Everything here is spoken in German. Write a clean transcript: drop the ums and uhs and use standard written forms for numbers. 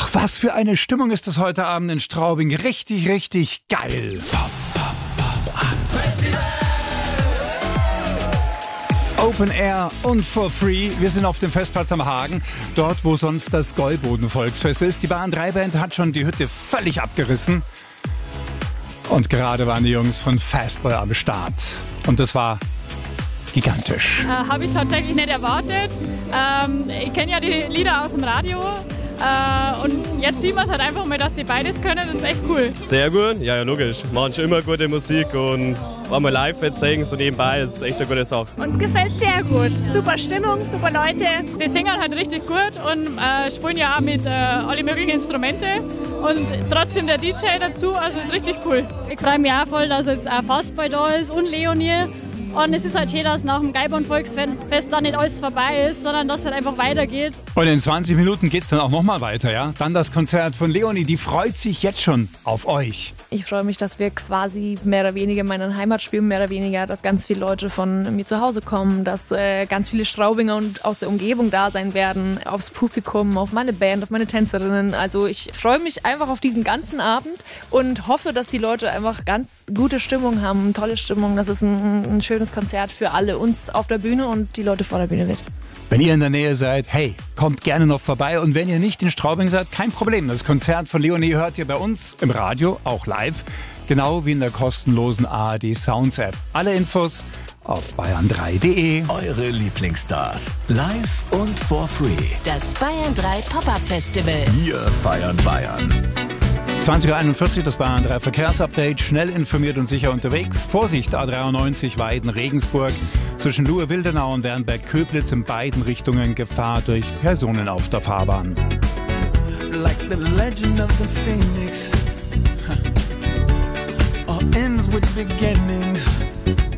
Ach, was für eine Stimmung ist das heute Abend in Straubing. Richtig, richtig geil. Open Air und for free. Wir sind auf dem Festplatz am Hagen, dort wo sonst das Gäuboden-Volksfest ist. Die Bayern 3 Band hat schon die Hütte völlig abgerissen. Und gerade waren die Jungs von Fastboy am Start. Und das war gigantisch. Habe ich tatsächlich nicht erwartet. Ich kenne ja die Lieder aus dem Radio. Und jetzt sieht man es halt einfach mal, dass die beides können. Das ist echt cool. Sehr gut, ja logisch. Machen schon immer gute Musik und wenn wir live jetzt singen, so nebenbei, ist echt eine gute Sache. Uns gefällt sehr gut. Super Stimmung, super Leute. Sie singen halt richtig gut und spielen ja auch mit alle möglichen Instrumente. Und trotzdem der DJ dazu, also ist richtig cool. Ich freue mich auch voll, dass jetzt auch Fastboy da ist und Leonie. Und es ist halt schön, dass nach dem Gäuboden-Volksfest dann nicht alles vorbei ist, sondern dass es halt einfach weitergeht. Und in 20 Minuten geht es dann auch nochmal weiter, ja? Dann das Konzert von Leonie, die freut sich jetzt schon auf euch. Ich freue mich, dass wir quasi mehr oder weniger meine Heimat spielen, mehr oder weniger, dass ganz viele Leute von mir zu Hause kommen, dass ganz viele Straubinger und aus der Umgebung da sein werden, aufs Publikum, auf meine Band, auf meine Tänzerinnen. Also ich freue mich einfach auf diesen ganzen Abend und hoffe, dass die Leute einfach ganz gute Stimmung haben, eine tolle Stimmung, dass es ein schönes Konzert für alle, uns auf der Bühne und die Leute vor der Bühne wird. Wenn ihr in der Nähe seid, hey, kommt gerne noch vorbei. Und wenn ihr nicht in Straubing seid, kein Problem. Das Konzert von Leonie hört ihr bei uns im Radio, auch live. Genau wie in der kostenlosen ARD Sounds App. Alle Infos auf bayern3.de. Eure Lieblingsstars, live und for free. Das Bayern 3 Pop-Up Festival. Wir feiern Bayern. 20.41 Uhr, das Bayern 3 Verkehrsupdate. Schnell informiert und sicher unterwegs. Vorsicht, A93 Weiden-Regensburg. Zwischen Luhe-Wildenau und Wernberg-Köblitz in beiden Richtungen Gefahr durch Personen auf der Fahrbahn. Like the legend of the phoenix, all ends with beginnings.